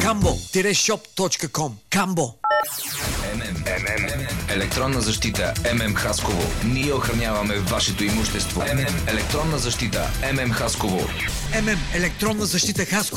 kambo-shop.com. Камбо. Електронна защита ММ Хасково. Ние охраняваме вашето имущество. Електронна защита ММ Хасково. Електронна защита Хасково.